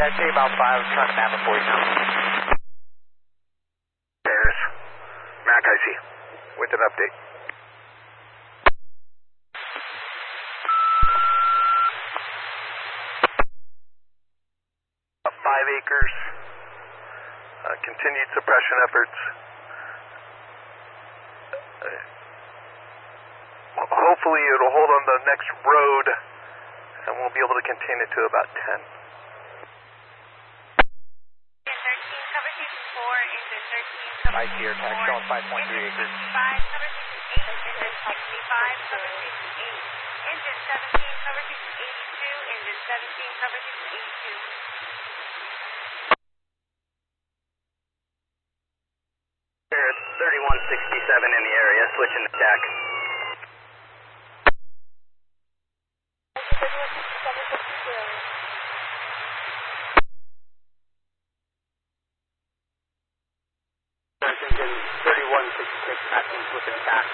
Yeah, I'd say about 5. I'm trying to map it for you now. There's Mac IC with an update. 5 acres. Continued suppression efforts. Hopefully it'll hold on the next road and we'll be able to contain it to about 10. 13, cover 4, engine 13, cover I see your tag showing 5.3 acres. 5, cover 8, engine 65, cover 8, engine 17, cover 82, engine 17, cover 82. Spirit 3167 in the area, switching to TAC. Engine 3166, passing switching TAC.